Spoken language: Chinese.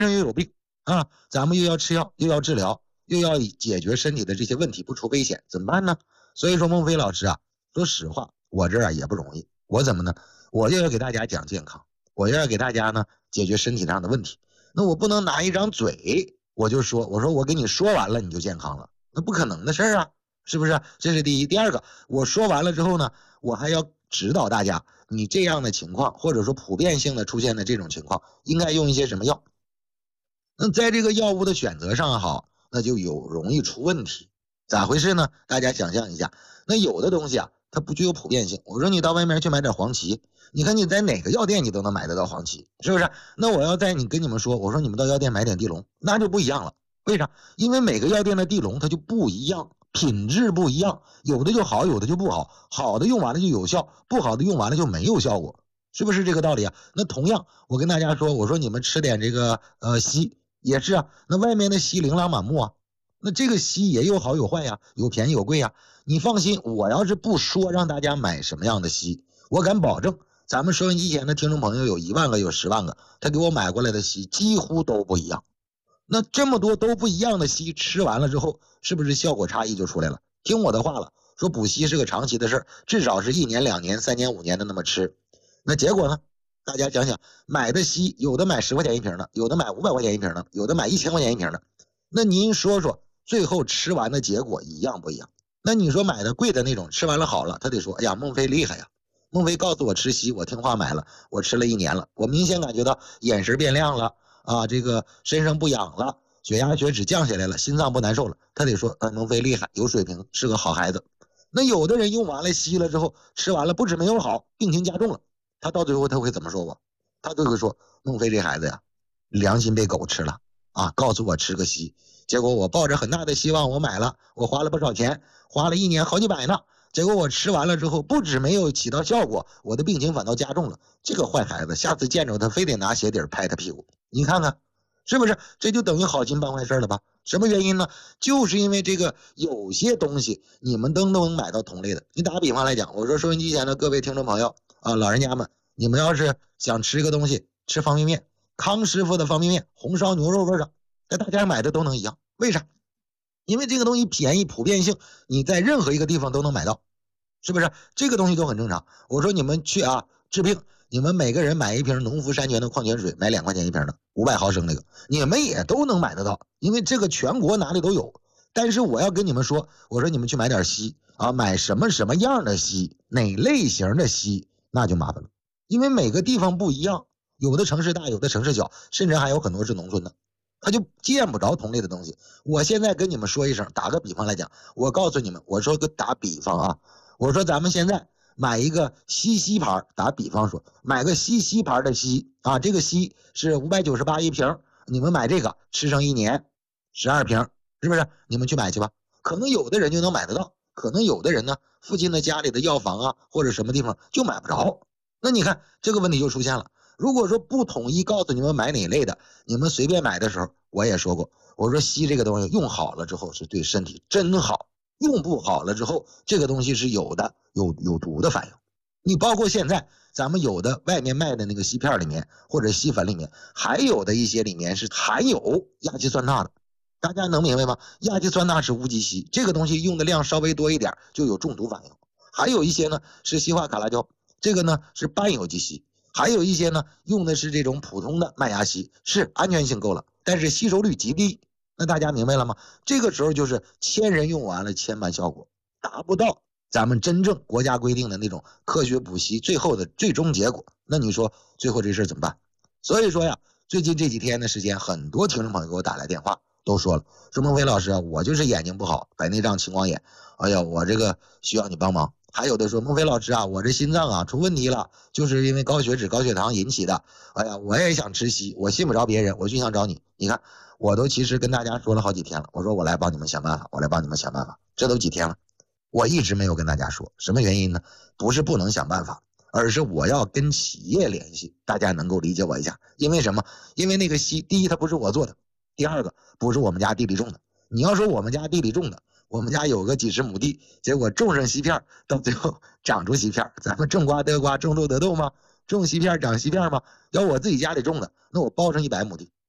人又有病啊，咱们又要吃药，又要治疗，又要解决身体的这些问题，不出危险，怎么办呢？所以说孟非老师啊，说实话，我这儿也不容易。我怎么呢？我又要给大家讲健康，我又要给大家呢解决身体上的问题。那我不能拿一张嘴我就说，我说我给你说完了你就健康了，那不可能的事儿啊，是不是？这是第一。第二个，我说完了之后呢，我还要指导大家，你这样的情况或者说普遍性的出现的这种情况，应该用一些什么药。那在这个药物的选择上好，那就容易出问题。咋回事呢？大家想象一下，那有的东西啊，它不具有普遍性。我说你到外面去买点黄芪，你看你在哪个药店你都能买得到黄芪，是不是？那我要跟你们说，我说你们到药店买点地龙，那就不一样了。为啥？因为每个药店的地龙它就不一样，品质不一样，有的就好，有的就不好，好的用完了就有效，不好的用完了就没有效果，是不是这个道理啊？那同样，我跟大家说，我说你们吃点这个硒也是啊，那外面的硒琳琅满目啊，那这个硒也有好有坏呀，有便宜有贵呀。你放心，我要是不说让大家买什么样的硒，我敢保证，咱们收音机前的听众朋友有1万个有10万个，他给我买过来的硒几乎都不一样。那这么多都不一样的硒吃完了之后，是不是效果差异就出来了？听我的话了，说补硒是个长期的事儿，至少是1年2年3年5年的那么吃。那结果呢？大家想想，买的硒有的买10块钱一瓶的，有的买500块钱一瓶的，有的买1000块钱一瓶的。那您说说，最后吃完的结果一样不一样？那你说买的贵的那种吃完了好了，他得说哎呀孟非厉害呀，孟非告诉我吃硒，我听话买了，我吃了1年了，我明显感觉到眼神变亮了啊，这个身上不痒了，血压血脂降下来了，心脏不难受了，他得说孟非厉害，有水平，是个好孩子。那有的人用完了硒了之后，吃完了不止没有好，病情加重了，他到最后他会怎么说我？他就会说孟非这孩子呀，良心被狗吃了啊！告诉我吃个硒，结果我抱着很大的希望我买了，我花了不少钱，花了1年好几百呢，结果我吃完了之后不止没有起到效果，我的病情反倒加重了。这个坏孩子，下次见着他非得拿鞋底拍他屁股，你看看是不是？这就等于好心办坏事了吧？什么原因呢？就是因为这个有些东西你们都能买到同类的。你打个比方来讲，我说收音机前的各位听众朋友啊，老人家们，你们要是想吃一个东西，吃方便面，康师傅的方便面，红烧牛肉味的，在大家买的都能一样。为啥？因为这个东西便宜，普遍性，你在任何一个地方都能买到，是不是？这个东西就很正常。我说你们去啊治病，你们每个人买一瓶农夫山泉的矿泉水，买2块钱一瓶的500毫升那个，你们也都能买得到，因为这个全国哪里都有。但是我要跟你们说，我说你们去买点硒啊，买什么样的硒，哪类型的硒，那就麻烦了。因为每个地方不一样，有的城市大，有的城市小，甚至还有很多是农村的，他就见不着同类的东西。我现在跟你们说一声，打个比方来讲，我告诉你们，我说个打比方啊，我说咱们现在买一个西西牌，打比方说买个西西牌的硒啊，这个硒是598一瓶，你们买这个吃上1年12瓶，是不是？你们去买去吧。可能有的人就能买得到，可能有的人呢，附近的家里的药房啊或者什么地方就买不着。那你看这个问题就出现了。如果说不统一告诉你们买哪类的，你们随便买的时候，我也说过，我说硒这个东西用好了之后是对身体真好，用不好了之后，这个东西是有毒的反应。你包括现在咱们有的外面卖的那个硒片里面或者硒粉里面，还有的一些里面是含有亚基酸钠的，大家能明白吗？亚基酸钠是无机硒，这个东西用的量稍微多一点就有中毒反应。还有一些呢是硒化卡拉胶，这个呢是半有机硒，还有一些呢用的是这种普通的麦芽硒，是安全性够了，但是吸收率极低。那大家明白了吗？这个时候就是千人用完了千般效果，达不到咱们真正国家规定的那种科学补硒最后的最终结果。那你说最后这事怎么办？所以说呀，最近这几天的时间，很多听众朋友给我打来电话，都说了，说孟非老师啊，我就是眼睛不好，白内障青光眼，哎呀，我这个需要你帮忙。还有的说，孟非老师啊，我这心脏啊出问题了，就是因为高血脂高血糖引起的，哎呀，我也想吃硒，我信不着别人，我就想找你。你看我都其实跟大家说了好几天了，我说我来帮你们想办法，我来帮你们想办法，这都几天了，我一直没有跟大家说，什么原因呢？不是不能想办法，而是我要跟企业联系，大家能够理解我一下。因为什么？因为那个硒，第一它不是我做的，第二个不是我们家地里种的。你要说我们家地里种的，我们家有个几十亩地，结果种上硒片，到最后长出硒片，咱们种瓜得瓜，种豆得豆吗？种硒片长硒片吗？要我自己家里种的，那我包上100亩地，